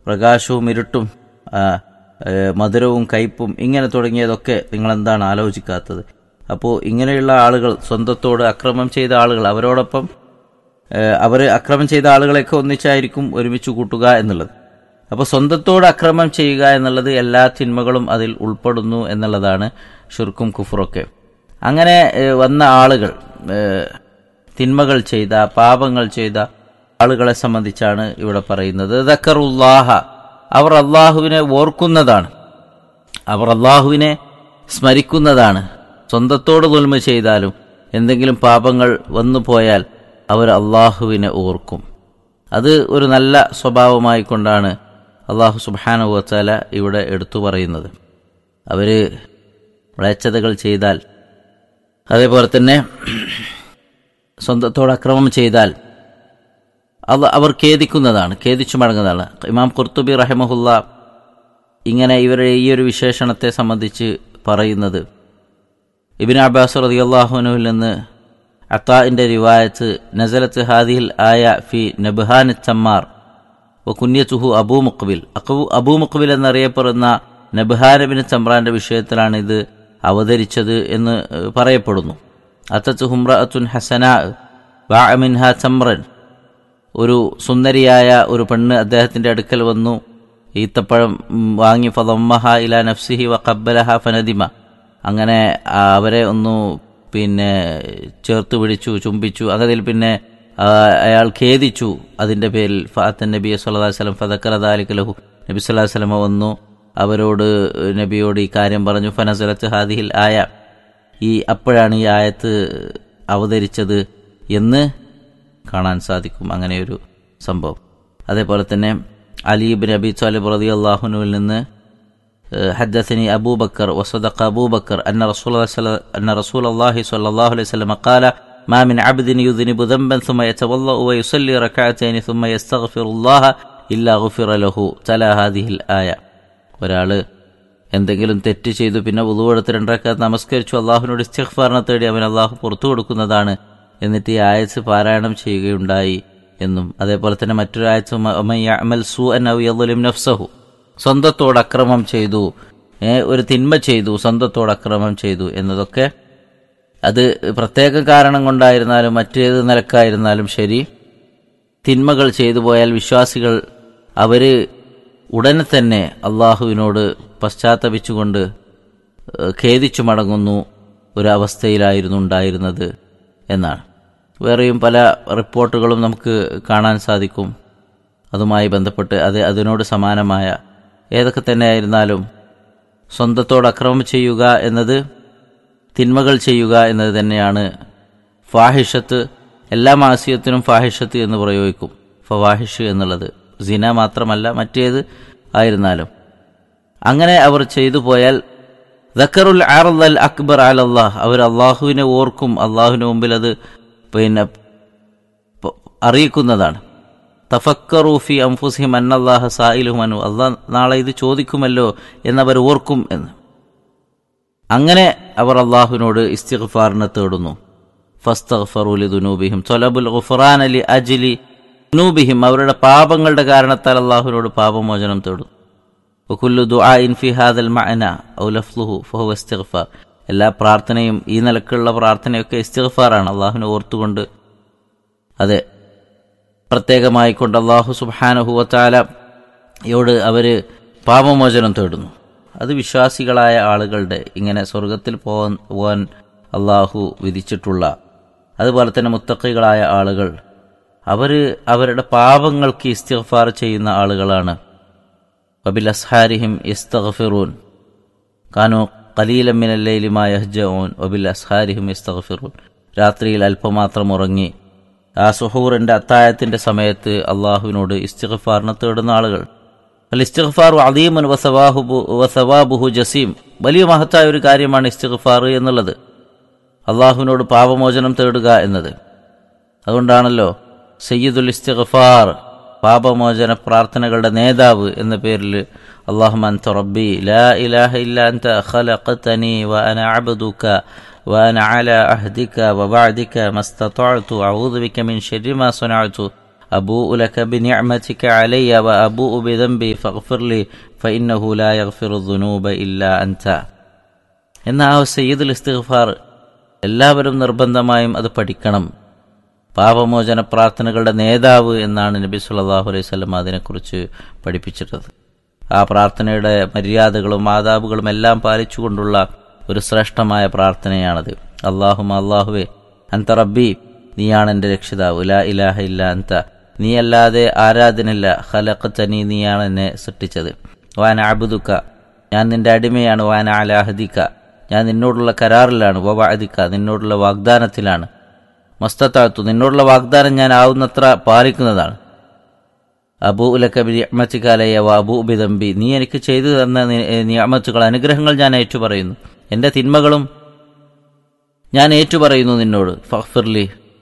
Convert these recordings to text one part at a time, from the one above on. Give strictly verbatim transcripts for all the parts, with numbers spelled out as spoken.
പ്രകാശവും ഇരുട്ടും, മധുരവും കയ്പും, ഇങ്ങനെ തുടങ്ങിയതൊക്കെ നിങ്ങളെന്താണ് ആലോചിക്കാത്തത്? അപ്പോൾ ഇങ്ങനെയുള്ള ആളുകൾ, സ്വന്തത്തോട് അക്രമം ചെയ്ത ആളുകൾ, അവരോടൊപ്പം അവർ അക്രമം ചെയ്ത ആളുകളെയൊക്കെ ഒന്നിച്ചായിരിക്കും ഒരുമിച്ച് കൂട്ടുക എന്നുള്ളത്. അപ്പോൾ സ്വന്തത്തോട് അക്രമം ചെയ്യുക എന്നുള്ളത് എല്ലാ തിന്മകളും അതിൽ ഉൾപ്പെടുന്നു എന്നുള്ളതാണ് ഷിർക്കും കുഫ്റൊക്കെ. അങ്ങനെ വന്ന ആളുകൾ, തിന്മകൾ ചെയ്ത, പാപങ്ങൾ ചെയ്ത ആളുകളെ സംബന്ധിച്ചാണ് ഇവിടെ പറയുന്നത്. ദക്കറുല്ലാഹ, അവർ അള്ളാഹുവിനെ ഓർക്കുന്നതാണ്, അവർ അള്ളാഹുവിനെ സ്മരിക്കുന്നതാണ്. സ്വന്തത്തോട് ദുൽമ ചെയ്താലും എന്തെങ്കിലും പാപങ്ങൾ വന്നു പോയാൽ അവർ അള്ളാഹുവിനെ ഓർക്കും. അത് ഒരു നല്ല സ്വഭാവമായി കൊണ്ടാണ് അള്ളാഹു സുബ്ഹാനഹു വ തആല ഇവിടെ എടുത്തു പറയുന്നത്. അവർ മ്ലേച്ഛതകൾ ചെയ്താൽ, അതേപോലെ തന്നെ സ്വന്തത്തോട് അക്രമം ചെയ്താൽ അത് അവർ ഖേദിക്കുന്നതാണ്, ഖേദിച്ചു മടങ്ങുന്നതാണ്. ഇമാം ഖുർത്തുബി റഹിമഹുല്ല ഇങ്ങനെ ഇവരുടെ ഈ ഒരു വിശേഷണത്തെ സംബന്ധിച്ച് പറയുന്നത്, ഇബ്നു അബ്ബാസ് റളിയല്ലാഹു അൻഹുവിൽ നിന്ന് അത്താഇന്റെ റിവായത്ത്, നസലത്ത് ഹാദിഹിൽ ആയ ഫി നബ്ഹാൻ തമ്മാർ വ കുന്യതുഹു അബൂ മുഖ്ബിൽ, അബൂ മുഖ്ബിൽ എന്നറിയപ്പെടുന്ന നബ്ഹാൻ ഇബ്നു തമ്രാന്റെ വിഷയത്തിലാണ് ഇത് അവതരിച്ചത് എന്ന് പറയപ്പെടുന്നു. അത്തത്ത് ഹുംറഅത്തുൻ ഹസനാ ബഅ മിൻഹാ തമ്രൻ, ഒരു സുന്ദരിയായ ഒരു പെണ്ണ് അദ്ദേഹത്തിന്റെ അടുക്കൽ വന്നു, ഈത്തപ്പഴം വാങ്ങി, ഫദമ്മഹ ഇലാ നഫ്സിഹി വ ഖബ്ബലഹ ഫനദിമ, അങ്ങനെ അവരെ ഒന്ന് പിന്നെ ചേർത്ത് പിടിച്ചു, ചുംബിച്ചു. അതിൽ പിന്നെ അയാൾ ഖേദിച്ചു അതിന്റെ പേരിൽ. ഫഅത്തൻ നബി സല്ലല്ലാഹു അലൈഹി വസല്ലം ഫദക്കറ ദാലിക ലഹു, നബി സല്ലല്ലാഹു അലൈഹി വസല്ലം വന്നു അവരോട്, നബിയോട് ഈ കാര്യം പറഞ്ഞു. ഫനസലത്ത് ഹാദിഹിൽ ആയ, ഈ അപ്പോഴാണ് ഈ ആയത്ത് അവതരിച്ചത് എന്ന് കാണാൻ സാധിക്കും. അങ്ങനെയൊരു സംഭവം. അതേപോലെ തന്നെ അലി ഇബ്നു അബി ത്വാലിബ് റളിയല്ലാഹു അൻഹുവിൽ നിന്ന് ഹദ്ദസനി അബൂബക്കർ വസദഖ അബൂബക്കർ അന്ന റസൂലുള്ളാഹി അന്ന റസൂലുള്ളാഹി സ്വല്ലല്ലാഹു അലൈഹി വസല്ലം ഖാല മാ മിൻ അബ്ദിൻ യുദ്നിബു ദംബൻ ثم يتوضأ ويصلي ركعتين ثم يستغفر الله إلا غفر له തലാ ഹാദിഹിൽ ആയ. ഒരാള് എന്തെങ്കിലും തെറ്റ് ചെയ്തു, പിന്നെ വുളു എടുത്ത് രണ്ട് റക്അത്ത് നമസ്കരിച്ചു, അള്ളാഹുവിനോട് ഇസ്തിഗ്ഫാറിനെ തേടി, അവൻ അള്ളാഹു പുറത്തു കൊടുക്കുന്നതാണ്. എന്നിട്ട് ഈ ആയത്ത് പാരായണം ചെയ്യുകയുണ്ടായി എന്നും. അതേപോലെ തന്നെ മറ്റൊരു ആയത്ത്, വമൻ യഅമൽ സൂഅൻ ഔ യദ്ലിം നഫ്സഹു, സ്വന്തത്തോട് അക്രമം ചെയ്തു, ഒരു തിന്മ ചെയ്തു, സ്വന്തത്തോട് അക്രമം ചെയ്തു എന്നതൊക്കെ അത് പ്രത്യേക കാരണം കൊണ്ടായിരുന്നാലും മറ്റേത് നിലക്കായിരുന്നാലും ശരി, തിന്മകൾ ചെയ്തു പോയാൽ വിശ്വാസികൾ അവര് ഉടനെ തന്നെ അള്ളാഹുവിനോട് പശ്ചാത്തപിച്ചുകൊണ്ട് ഖേദിച്ചു മടങ്ങുന്നു ഒരവസ്ഥയിലായിരുന്നു ഉണ്ടായിരുന്നത് എന്നാണ്. വേറെയും പല റിപ്പോർട്ടുകളും നമുക്ക് കാണാൻ സാധിക്കും അതുമായി ബന്ധപ്പെട്ട്. അത് അതിനോട് സമാനമായ ഏതൊക്കെ തന്നെയായിരുന്നാലും സ്വന്തത്തോട് അക്രമം ചെയ്യുക എന്നത്, തിന്മകൾ ചെയ്യുക എന്നത് തന്നെയാണ് ഫാഹിഷത്ത്. എല്ലാ മാസിയത്തിനും ഫാഹിഷത്ത് എന്ന് പ്രയോഗിക്കും. ഫവാഹിഷ് എന്നുള്ളത് സിന മാത്രമല്ല, മറ്റേത് ആയിരുന്നാലും. അങ്ങനെ അവർ ചെയ്തു പോയാൽ ദക്കറുൽ അർദൽ അക്ബർ അലല്ലാഹ്, അവർ അള്ളാഹുവിനെ ഓർക്കും, അള്ളാഹുവിന് മുമ്പിൽ അത് പിന്നെ അറിയിക്കുന്നതാണ്. തഫക്കറു ഫി അൻഫുസിഹിം അന്നല്ലാഹ സായിലുഹും അൻഹു, അള്ളാഹ് നാളെ ഇത് ചോദിക്കുമല്ലോ എന്നവർ ഓർക്കും എന്ന്. അങ്ങനെ അവർ അള്ളാഹുവിനോട് ഇസ്തിഗ്ഫാറിനെ തേടുന്നു. ഫസ്തഗ്ഫറു ലിദുനൂബിഹിം ത്വലബുൽ ഗുഫ്റാന ലിഅജ്ലി ദുനൂബിഹിം, അവരുടെ പാപങ്ങളുടെ കാരണത്താൽ അള്ളാഹുവിനോട് പാപമോചനം തേടുന്നു. വകുല്ലു ദുആഇൻ ഫി ഹാദൽ മഅന ഔ ലഫ്ളുഹു ഫഹുവ ഇസ്തിഗ്ഫാർ, എല്ലാ പ്രാർത്ഥനയും ഈ നിലക്കുള്ള പ്രാർത്ഥനയൊക്കെ ഇസ്തിഗ്ഫാറാണ്, അള്ളാഹുവിനെ ഓർത്തുകൊണ്ട്, അതെ പ്രത്യേകമായി കൊണ്ട് അള്ളാഹു സുബ്ഹാനഹു വ തആലയോട് അവര് പാപമോചനം തേടുന്നു. അത് വിശ്വാസികളായ ആളുകളുടെ, ഇങ്ങനെ സ്വർഗത്തിൽ പോകാൻ പോകാൻ അള്ളാഹു വിധിച്ചിട്ടുള്ള, അതുപോലെ തന്നെ മുത്തഖികളായ ആളുകൾ, അവര് അവരുടെ പാപങ്ങൾക്ക് ഇസ്തിഗ്ഫാർ ചെയ്യുന്ന ആളുകളാണ്. വബിൽ അസ്ഹാരിഹിം യസ്തഗ്ഫിറൂൻ കാനൂ ഖലീലൻ മിനൽ ലൈലി മാ യഹ്ജഊൻ വബിൽ അസ്ഹാരിഹിം യസ്തഗ്ഫിറൂൻ, രാത്രിയിൽ അല്പമാത്രം ഉറങ്ങി ആ സുഹൂറിന്റെ അത്തായത്തിന്റെ സമയത്ത് അള്ളാഹുവിനോട് ഇസ്തിഗ്ഫാറിനെ തേടുന്ന ആളുകൾ. അൽ ഇസ്തിഗ്ഫാറു അദീമുൻ വസവാബുഹു ജസീം, വലിയ മഹത്തായ ഒരു കാര്യമാണ് ഇസ്തിഗ്ഫാർ എന്നുള്ളത്, അള്ളാഹുവിനോട് പാപമോചനം തേടുക എന്നത്. അതുകൊണ്ടാണല്ലോ സയ്യിദുൽ ഇസ്തിഗ്ഫാർ, പാപമോചന പ്രാർത്ഥനകളുടെ നേതാവ് എന്ന പേരിൽ അല്ലാഹുമ്മ അൻത റബ്ബി ലാ ഇലാഹ ഇല്ല അൻത ഖലഖതനി വഅന അബ്ദുക വഅന അലാ അഹ്ദിക വബഅദിക മസ്തതഅതു അഊദു ബിക മിൻ ശർരി മാ സനഅതു أبوء لك بنعمتك علي وأبوء بذنبي فاغفر لي فإنه لا يغفر الذنوب إلا أنت. എന്ന ആ സയ്യിദുൽ ഇസ്തിഗ്ഫാർ എല്ലാവരും നിർബന്ധമായും അത് പഠിക്കണം. പാപമോചന പ്രാർത്ഥനകളുടെ നേതാവ് എന്നാണ് നബി സല്ലല്ലാഹു അലൈഹി വസല്ലം അതിനെക്കുറിച്ച് പഠിപ്പിച്ചിട്ടുള്ളത്. ആ പ്രാർത്ഥനയുടെ മര്യാദകളും ആദാബുകളും എല്ലാം പാലിച്ചുകൊണ്ടുള്ള ഒരു ശ്രേഷ്ഠമായ പ്രാർത്ഥനയാണത്. അല്ലാഹുമ്മ അല്ലാഹുവേ അൻത റബ്ബി, നീയാണ് എൻ്റെ രക്ഷിതാവ്, ലാ ഇലാഹ ഇല്ല അൻത, നീയല്ലാതെ ആരാധനില്ല, ഖലഖതനി, നീയാണ് എന്നെ സൃഷ്ടിച്ചത്, വാന അബ്ദുക, ഞാൻ നിന്റെ അടിമയാണ്, വാന അലാ അഹദിക, ഞാൻ നിന്നോടുള്ള കരാറിലാണ്, വവഅദിക, നിന്നോടുള്ള വാഗ്ദാനത്തിലാണ്, മസ്തതഅതു, നിന്നോടുള്ള വാഗ്ദാനം ഞാൻ ആവുന്നത്ര പാലിക്കുന്നതാണ്, അബൂ ലക ബിനിഅമതിക അലയ്യ വഅബൂ ബിദംബി, നീ എനിക്ക് ചെയ്തു തന്ന നിഅമത്തുകൾ, അനുഗ്രഹങ്ങൾ ഞാൻ ഏറ്റുപറയുന്നു, എൻ്റെ തിന്മകളും ഞാൻ ഏറ്റുപറയുന്നു നിന്നോട്. ഫഗ്ഫിർലി,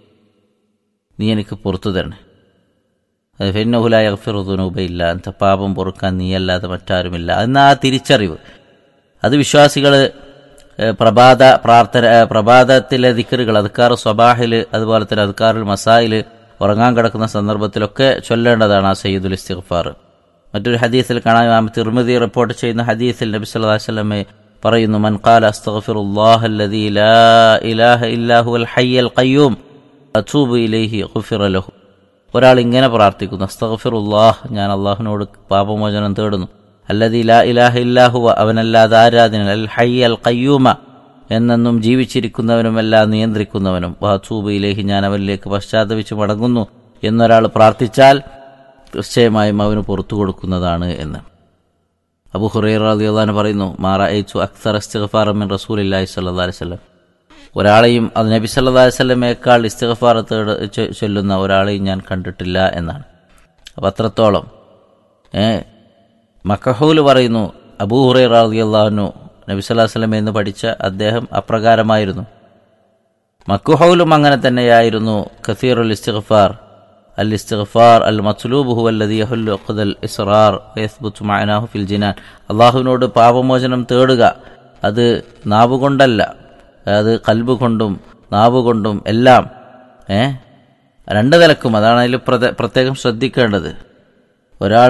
നീ എനിക്ക് പുറത്തു തരണേ. ഫഇന്നഹു ലാ യഗ്ഫിറു ദുനൂബ ഇല്ലാ അൻത, പാപം പൊറുക്കാൻ നീയല്ലാതെ മറ്റാരുമില്ല എന്ന ആ തിരിച്ചറിവ്, അത് വിശ്വാസികൾ പ്രഭാത പ്രാർത്ഥന, പ്രഭാതത്തിലെ ദിക്റുകൾ, അദ്കാർ സ്വബാഹിൽ, അതുപോലെ തന്നെ അദ്കാറുൽ മസായിൽ, ഉറങ്ങാൻ കിടക്കുന്ന സന്ദർഭത്തിലൊക്കെ ചൊല്ലേണ്ടതാണ് ആ സയ്യിദുൽ ഇസ്തിഗ്ഫാർ. മറ്റൊരു ഹദീസിൽ കാണാം, ഇമാം തിർമിദി റിപ്പോർട്ട് ചെയ്യുന്ന ഹദീസിൽ നബി സല്ലല്ലാഹു അലൈഹി വസല്ലം പറയുന്നു, മൻ ഖാല അസ്തഗ്ഫിറുല്ലാഹല്ലദീ ലാ ഇലാഹ ഇല്ലാ ഹുവൽ ഹയ്യുൽ ഖയ്യൂം അതൂബു ഇലൈഹി ഗുഫിറ ലഹു. ഒരാൾ ഇങ്ങനെ പ്രാർത്ഥിക്കുന്നു, അസ്തഗ്ഫിറുല്ലാഹ്, ഞാൻ അള്ളാഹുവിനോട് പാപമോചനം തേടുന്നു, അല്ലദീ ലാ ഇലാഹ ഇല്ലാ ഹുവ, അവനല്ലാതെ ആരാധന, അൽ ഹയ്യുൽ ഖയ്യൂമ, എന്നെന്നും ജീവിച്ചിരിക്കുന്നവനുമെല്ലാം നിയന്ത്രിക്കുന്നവനും, വഅതൂബു ഇലൈഹി, ഞാൻ അവനിലേക്ക് പശ്ചാത്തപിച്ച് മടങ്ങുന്നു എന്നൊരാൾ പ്രാർത്ഥിച്ചാൽ തീർച്ചയായും അവന് പുറത്തു കൊടുക്കുന്നതാണ് എന്ന്. അബൂ ഹുറൈറ റളിയല്ലാഹു അൻഹു പറയുന്നു, മാ റഅയ്തു അക്സറ ഇസ്തിഗ്ഫാറ മിൻ റസൂലില്ലാഹി സ്വല്ലല്ലാഹു അലൈഹി വസല്ലം, ഒരാളെയും അത് നബി സല്ലല്ലാഹു അലൈഹി വസല്ലമയേക്കാൾ ഇസ്തിഗ്ഫാർ ചൊല്ലുന്ന ഒരാളെയും ഞാൻ കണ്ടിട്ടില്ല എന്നാണ്. അപ്പം അത്രത്തോളം മക്കഹൂൽ പറയുന്നു, അബൂ ഹുറൈറ റളിയല്ലാഹു അൻഹു നബി സല്ലല്ലാഹു അലൈഹി വസല്ലമയിൽ നിന്ന് പഠിച്ച അദ്ദേഹം അപ്രകാരമായിരുന്നു. മക്ഹൂലും അങ്ങനെ തന്നെയായിരുന്നു. കസീറുൽ ഇസ്തിഗ്ഫാർ, അൽ ഇസ്തിഗ്ഫാർ അൽ മത്ലൂബ് ഹുവ അല്ലദീ യഹുല്ലു ഉഖ്ദൽ ഇസ്റാർ വയസ്ബുതു മഅനാഹു ഫിൽ ജിനാൻ, അല്ലാഹുവിനോട് പാപമോചനം തേടുക, അത് നാവുകൊണ്ടല്ല, അത് കൽബ് കൊണ്ടും നാവുകൊണ്ടും എല്ലാം, ഏ രണ്ട് നിലക്കും. അതാണ് അതിൽ പ്രത്യേകം ശ്രദ്ധിക്കേണ്ടത്. ഒരാൾ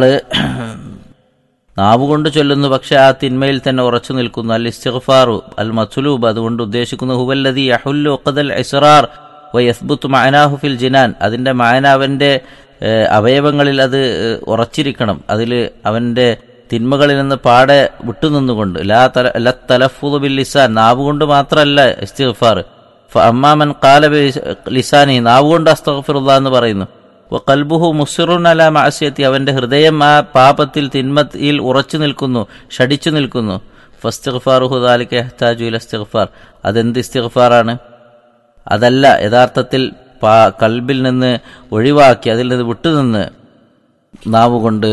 നാവുകൊണ്ട് ചൊല്ലുന്നു, പക്ഷെ ആ തിന്മയിൽ തന്നെ ഉറച്ചു നിൽക്കുന്നു. അൽ ഇസ്തിഗ്ഫാറു അൽ മത്ലൂബ്, അതുകൊണ്ട് ഉദ്ദേശിക്കുന്നു ഹുവല്ലദീ യഹുല്ലു ഉഖ്ദൽ ഇസ്റാർ വയസ്ബുതു മഅനാഹു ഫിൽ ജിനാൻ, അതിൻ്റെ മഅന അവൻ്റെ അവയവങ്ങളിൽ അത് ഉറച്ചിരിക്കണം, അതിൽ അവൻ്റെ തിന്മകളിൽ നിന്ന് പാടെ വിട്ടുനിന്നുകൊണ്ട്. ലാ തലഫുദു ബിൽ ലിസാൻ, നാവുകൊണ്ട് മാത്രമല്ല ഇസ്തിഗ്ഫാർ. ഫഅമ്മാ മൻ ഖാല ബി ലിസാനി, നാവുകൊണ്ട് അസ്തഗ്ഫിറുല്ലാഹ് എന്ന് പറയുന്നു, വഖൽബുഹു മുസ്റുൻ അലാ മഅസിയതി, അവൻ്റെ ഹൃദയം ആ പാപത്തിൽ തിന്മയിൽ ഉറച്ചു നിൽക്കുന്നു, ഷടിച്ചു നിൽക്കുന്നു. ഫസ്തിഗ്ഫാറുഹു ദാലിക യഹ്താജു ഇല ഇസ്തിഗ്ഫാർ, അതെന്ത് ഇസ്തിഗ്ഫാറാണ്? അതല്ല, യഥാർത്ഥത്തിൽ പാ കൽബിൽ നിന്ന് ഒഴിവാക്കി അതിൽ നിന്ന് വിട്ടുനിന്ന് നാവുകൊണ്ട്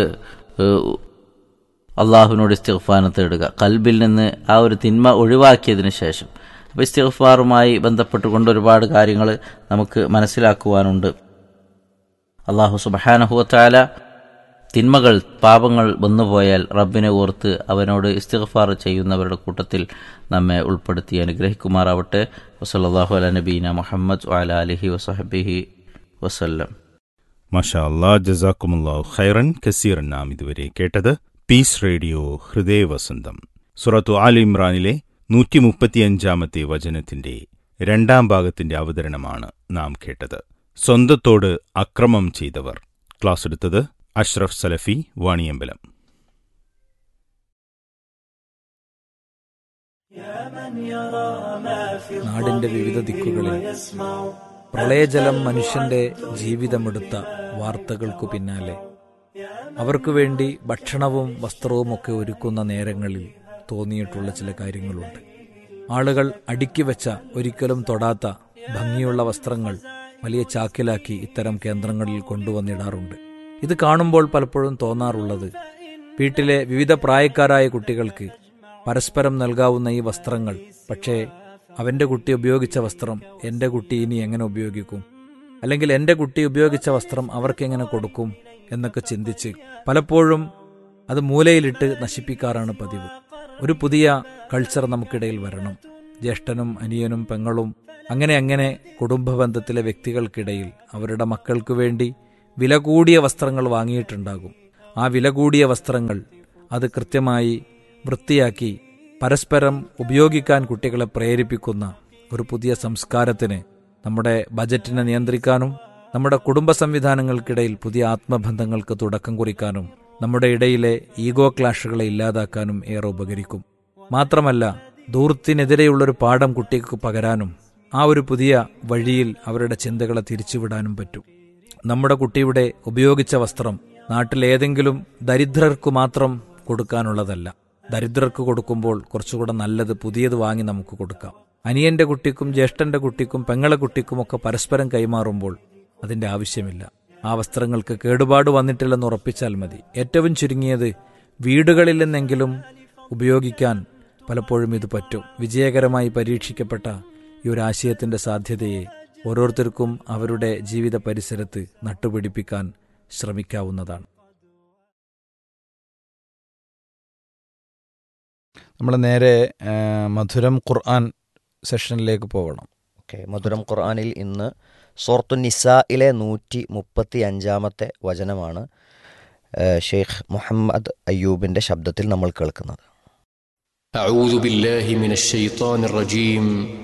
അള്ളാഹുവിനോട് ഇസ്തിഗ്ഫാർ തേടുക, കൽബിൽ നിന്ന് ആ ഒരു തിന്മ ഒഴിവാക്കിയതിന് ശേഷം. അപ്പോൾ ഇസ്തിഗ്ഫാറുമായി ബന്ധപ്പെട്ടുകൊണ്ട് ഒരുപാട് കാര്യങ്ങൾ നമുക്ക് മനസ്സിലാക്കുവാനുണ്ട്. അള്ളാഹു സുബ്ഹാനഹു വ തആല തിന്മകൾ, പാപങ്ങൾ വന്നുപോയാൽ റബ്ബിനെ ഓർത്ത് അവനോട് ഇസ്തിഗ്ഫാർ ചെയ്യുന്നവരുടെ കൂട്ടത്തിൽ നമ്മെ ഉൾപ്പെടുത്തി അനുഗ്രഹിക്കുമാറാവട്ടെ. വസല്ലല്ലാഹു അലാ നബീന മുഹമ്മദ് വഅലാ ആലിഹി വസഹ്ബിഹി വസല്ലം. മാഷാ അല്ലാഹ്, ജസാക്കുമുല്ലാഹു ഖൈറൻ കസീറൻ. നാം ഇതുവരെ കേട്ടത് പീസ് റേഡിയോ ഹൃദയവസന്തം, സൂറത്തു ആൽ ഇമ്രാനിലെ നൂറ്റി മുപ്പത്തിയഞ്ചാമത്തെ വചനത്തിന്റെ രണ്ടാം ഭാഗത്തിന്റെ അവതരണമാണ് നാം കേട്ടത്. സ്വന്തത്തോട് അക്രമം ചെയ്തവർ. ക്ലാസ് എടുത്തത് അഷ്റഫ് സലഫി, വാണിയമ്പലം. നാടിന്റെ വിവിധ ദിക്കുകളിൽ പ്രളയജലം മനുഷ്യന്റെ ജീവിതമെടുത്ത വാർത്തകൾക്കു പിന്നാലെ അവർക്കു വേണ്ടി ഭക്ഷണവും വസ്ത്രവുമൊക്കെ ഒരുക്കുന്ന നേരങ്ങളിൽ തോന്നിയിട്ടുള്ള ചില കാര്യങ്ങളുണ്ട്. ആളുകൾ അടുക്കി വെച്ച, ഒരിക്കലും തൊടാത്ത ഭംഗിയുള്ള വസ്ത്രങ്ങൾ വലിയ ചാക്കിലാക്കി ഇത്തരം കേന്ദ്രങ്ങളിൽ കൊണ്ടുവന്നിടാറുണ്ട്. ഇത് കാണുമ്പോൾ പലപ്പോഴും തോന്നാറുള്ളത്, വീട്ടിലെ വിവിധ പ്രായക്കാരായ കുട്ടികൾക്ക് പരസ്പരം നൽകാവുന്ന ഈ വസ്ത്രങ്ങൾ, പക്ഷേ അവൻ്റെ കുട്ടി ഉപയോഗിച്ച വസ്ത്രം എൻ്റെ കുട്ടി ഇനി എങ്ങനെ ഉപയോഗിക്കും, അല്ലെങ്കിൽ എൻ്റെ കുട്ടി ഉപയോഗിച്ച വസ്ത്രം അവർക്കെങ്ങനെ കൊടുക്കും എന്നൊക്കെ ചിന്തിച്ച് പലപ്പോഴും അത് മൂലയിലിട്ട് നശിപ്പിക്കാറാണ് പതിവ്. ഒരു പുതിയ കൾച്ചർ നമുക്കിടയിൽ വരണം. ജ്യേഷ്ഠനും അനിയനും പെങ്ങളും അങ്ങനെ അങ്ങനെ കുടുംബ ബന്ധത്തിലെ വ്യക്തികൾക്കിടയിൽ അവരുടെ മക്കൾക്ക് വേണ്ടി വില കൂടിയ വസ്ത്രങ്ങൾ വാങ്ങിയിട്ടുണ്ടാകും. ആ വില കൂടിയ വസ്ത്രങ്ങൾ അത് കൃത്യമായി വൃത്തിയാക്കി പരസ്പരം ഉപയോഗിക്കാൻ കുട്ടികളെ പ്രേരിപ്പിക്കുന്ന ഒരു പുതിയ സംസ്കാരത്തിന് നമ്മുടെ ബജറ്റിനെ നിയന്ത്രിക്കാനും നമ്മുടെ കുടുംബ സംവിധാനങ്ങൾക്കിടയിൽ പുതിയ ആത്മബന്ധങ്ങൾക്ക് തുടക്കം കുറിക്കാനും നമ്മുടെ ഇടയിലെ ഈഗോ ക്ലാഷുകളെ ഇല്ലാതാക്കാനും ഏറെ ഉപകരിക്കും. മാത്രമല്ല, ധൂർത്തിനെതിരെയുള്ളൊരു പാഠം കുട്ടിക്ക് പകരാനും ആ ഒരു പുതിയ വഴിയിൽ അവരുടെ ചിന്തകളെ തിരിച്ചുവിടാനും പറ്റും. നമ്മുടെ കുട്ടിയുടെ ഉപയോഗിച്ച വസ്ത്രം നാട്ടിലേതെങ്കിലും ദരിദ്രർക്ക് മാത്രം കൊടുക്കാനുള്ളതല്ല. ദരിദ്രർക്ക് കൊടുക്കുമ്പോൾ കുറച്ചുകൂടെ നല്ലത് പുതിയത് വാങ്ങി നമുക്ക് കൊടുക്കാം. അനിയന്റെ കുട്ടിക്കും ജ്യേഷ്ഠന്റെ കുട്ടിക്കും പെങ്ങളെ കുട്ടിക്കുമൊക്കെ പരസ്പരം കൈമാറുമ്പോൾ അതിന്റെ ആവശ്യമില്ല. ആ വസ്ത്രങ്ങൾക്ക് കേടുപാട് വന്നിട്ടില്ലെന്ന് ഉറപ്പിച്ചാൽ മതി. ഏറ്റവും ചുരുങ്ങിയത് വീടുകളിൽ നിന്നെങ്കിലും ഉപയോഗിക്കാൻ പലപ്പോഴും ഇത് പറ്റും. വിജയകരമായി പരീക്ഷിക്കപ്പെട്ട ഈ ഒരു ആശയത്തിന്റെ സാധ്യതയെ ഓരോരുത്തർക്കും അവരുടെ ജീവിത പരിസരത്ത് നട്ടുപിടിപ്പിക്കാൻ ശ്രമിക്കാവുന്നതാണ്. നമ്മൾ നേരെ മധുരം ഖുർആൻ സെഷനിലേക്ക് പോകണം. ഓക്കെ, മധുരം ഖുർആനിൽ ഇന്ന് സൂറത്തു നിസായിലെ നൂറ്റി മുപ്പത്തി അഞ്ചാമത്തെ വചനമാണ് ഷെയ്ഖ് മുഹമ്മദ് അയ്യൂബിൻ്റെ ശബ്ദത്തിൽ നമ്മൾ കേൾക്കുന്നത്. أعوذ بالله من الشيطان الرجيم